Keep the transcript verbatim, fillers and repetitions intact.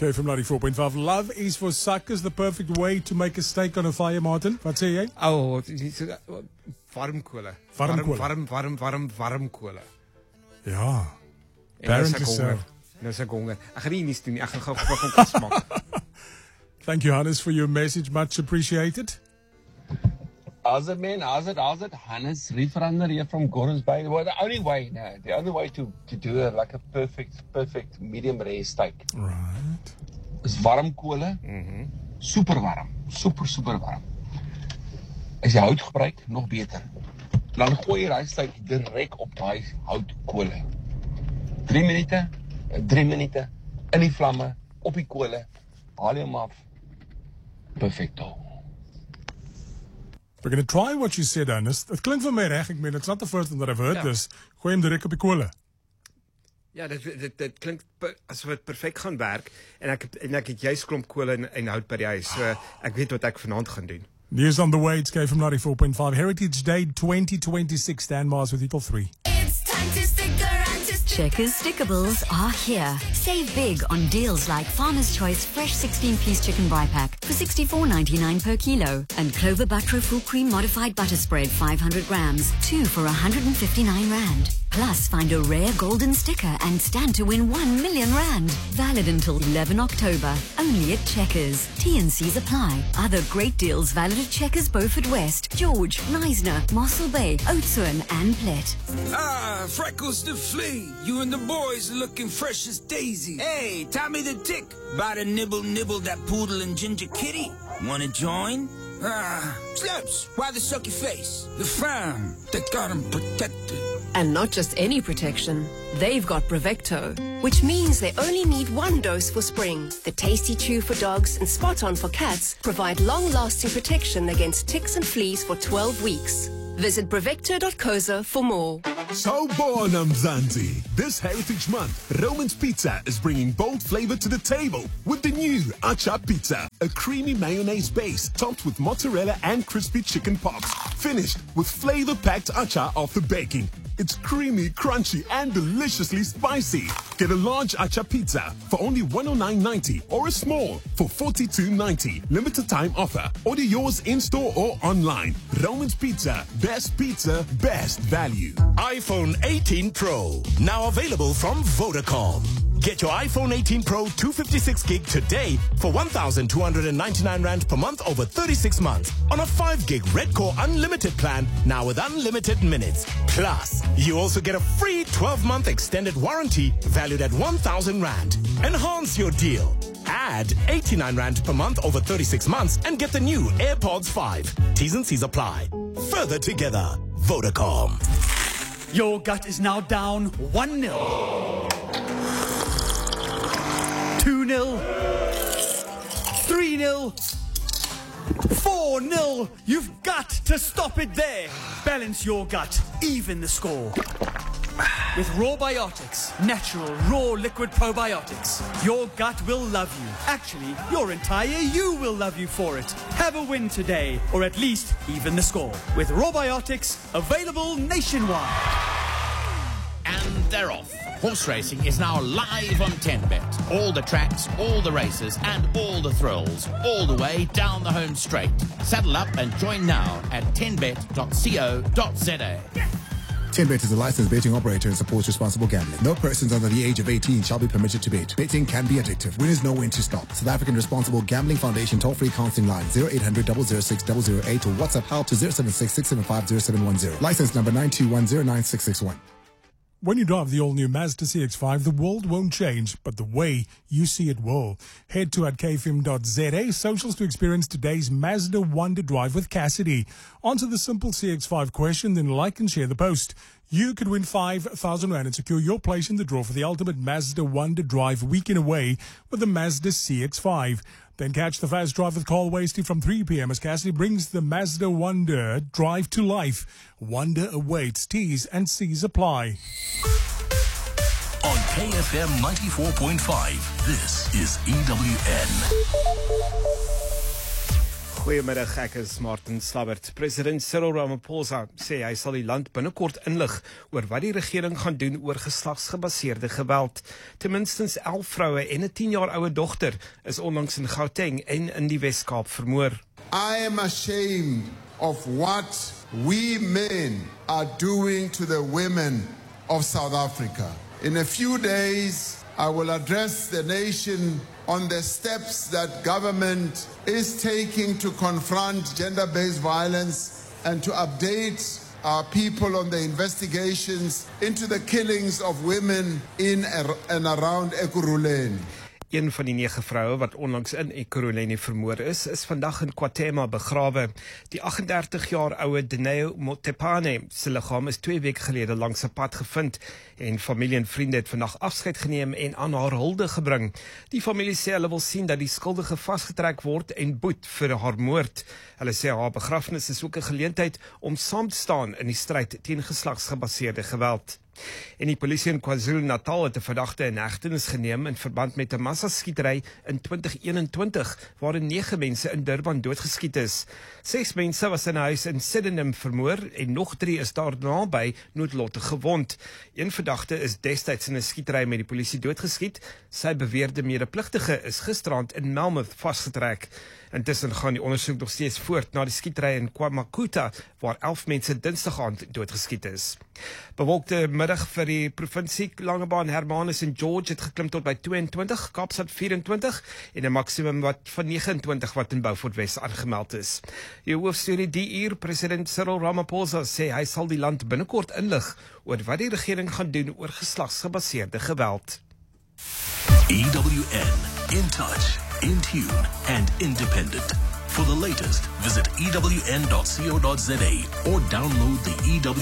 K F M ninety-four point five. Love is for suckers, the perfect way to make a steak on a fire, Martin. Wat sê jy? Oh, warm kolle. Warm Warm, kolle. warm, warm, warm, warm kolle. Ja. En nou is Apparently ek so. honger. Nou is ek honger. Ek gaan nie niks doen nie. Ek gaan gou gou kom kos maak. Thank you, Hannes, for your message. Much appreciated. How's it, man? How's it? How's it? Hannes Riefrander here from Gordons Bay. Well, the only way, no, the only way to, to do a, like a perfect, perfect medium rare steak Right. is warm kolle. Mhm. Super warm. Super, super warm. As jy hout gebruik, nog beter. Dan gooi jy daai steak direk op daai houtkolle. drie minute, drie minute in die vlamme, op die kolle. Haal jy hom af. Perfecto. We're going to try what you said, Hannes. Het klinkt vir my reg. Ek meen, it's not the first time that I've heard Ja. this. Gooi hem direk op die kolle. Ja, dit dit dit klink per- asof dit perfek gaan werk en ek het- en ek het juist klomp kolle en, en hout by die huis. So ek weet wat ek vanaand gaan doen. News on the way. It's K F M ninety-four point five. Heritage Day twenty twenty-six. Stan Mars with Eagle three. It's time to stick around to Checkers Stickables are here. Save big on deals like Farmer's Choice Fresh sixteen-piece Chicken Bri Pack for sixty-four ninety-nine per kilo and Clover Butter Full Cream Modified Butter Spread five hundred grams, two for one hundred fifty-nine rand. Plus, find a rare golden sticker and stand to win one million rand. Valid until eleven October. Only at Checkers. T and C's apply. Other great deals valid at Checkers Beaufort West, George, Neisner, Mossel Bay, Oudtshoorn and Plet. Ah, Freckles the Flea. You and the boys are looking fresh as daisy. Hey, Tommy the Tick. About to nibble nibble that poodle and ginger kitty. Wanna join? Ah, Slaps, why the sucky face? The fam that got him protected. And not just any protection. They've got Brevecto, which means they only need one dose for spring. The Tasty Chew for dogs and Spot On for cats provide long-lasting protection against ticks and fleas for twelve weeks. Visit brevecto dot co za for more. Sawubona Mzansi. This Heritage Month, Roman's Pizza is bringing bold flavor to the table with the new Acha Pizza, a creamy mayonnaise base topped with mozzarella and crispy chicken pops, finished with flavor-packed acha after baking. It's creamy, crunchy, and deliciously spicy. Get a large acha pizza for only one oh nine ninety or a small for forty-two ninety. Limited time offer. Order yours in-store or online. Roman's Pizza. Best pizza, best value. iPhone eighteen Pro, now available from Vodacom. Get your iPhone eighteen Pro two fifty-six gig today for one thousand two hundred ninety-nine rand per month over thirty-six months on a five gig Red Core Unlimited plan, now with unlimited minutes. Plus, you also get a free twelve month extended warranty valued at one thousand rand. Enhance your deal. Add eighty-nine rand per month over thirty-six months and get the new AirPods five. T's and C's apply. Further together, Vodacom. Your gut is now down one nil. two nil. three nil. four nil. You've got to stop it there. Balance your gut. Even the score. With Raw Biotics, natural, raw liquid probiotics, your gut will love you. Actually, your entire you will love you for it. Have a win today, or at least even the score. With Raw Biotics, available nationwide. And they're off. Horse racing is now live on ten bet. All the tracks, all the races, and all the thrills, all the way down the home straight. Saddle up and join now at ten bet dot co dot za. ten bet is a licensed betting operator and supports responsible gambling. No persons under the age of eighteen shall be permitted to bet. Betting can be addictive. Winners know when to stop. South African Responsible Gambling Foundation toll-free counseling line zero eight hundred, double oh six, double oh eight or WhatsApp help to zero seven six, six seven five, zero seven one zero. License number nine two one zero nine six six one. When you drive the all-new Mazda C X five, the world won't change, but the way you see it will. Head to at k f m dot za socials to experience today's Mazda Wonder Drive with Cassidy. Answer the simple C X five question, then like and share the post. You could win five thousand rand and secure your place in the draw for the ultimate Mazda Wonder Drive weekend away with the Mazda C X five. Then catch the fast drive with Carl Wasty from three p.m. as Cassidy brings the Mazda Wonder Drive to life. Wonder awaits. T's and C's apply. On K F M ninety-four point five, this is E W N. Goeiemiddag, ek is Martin Slabbert. President Cyril Ramaphosa sê hy sal die land binnekort inlig oor wat die regering gaan doen oor geslagsgebaseerde geweld. Ten minstens elf vroue en 'n tien jaar oue dogter is onlangs in Gauteng en in die Wes-Kaap vermoor. I am ashamed of what we men are doing to the women of South Africa. In a few days, I will address the nation on the steps that government is taking to confront gender-based violence and to update our people on the investigations into the killings of women in and around Ekurhuleni. Een van die nege vroue wat onlangs in Ekurhuleni vermoor is, is vandag in KwaThema begrawe. Die agt en dertig jaar oue Dineo Motepane se liggaam is twee weke gelede langs 'n pad gevind en familie en vriende het vandag afskeid geneem en aan haar hulde gebring. Die familie sê hulle wil sien dat die skuldige vasgetrek word en boet vir haar moord. Hulle sê haar begrafnis is ook 'n geleentheid om saam te staan in die stryd teen geslagsgebaseerde geweld. En die polisie in KwaZulu-Natal het 'n verdagte in hegtenis geneem in verband met 'n massaskietery in twintig eenentwintig waarin nege mense in Durban doodgeskiet is. Ses mense was in 'n huis in Sydenham vermoor en nog drie is daarna by noodlottig gewond. Een verdagte is destyds in 'n skietery met die polisie doodgeskiet. Sy beweerde medepligtige is gisterand in Melmouth vasgetrek. Intussen gaan die ondersoek nog steeds voort na die skietery in KwaMakuta waar elf mense Dinsdag aand doodgeskiet is. Bewolkte middag vir die provinsie. Langebaan Hermanus en George het geklim tot by twee en twintig, Kaapstad vyf en twintig en 'n maksimum wat van nege en twintig wat in Beaufort Wes aangemeld is. Die hoofstorie die uur, President Cyril Ramaphosa sê hy sal die land binnekort inlig oor wat die regering gaan doen oor geslagsgebaseerde geweld. E W N, in touch, in tune and independent. For the latest, visit E W N dot co dot za or download the E W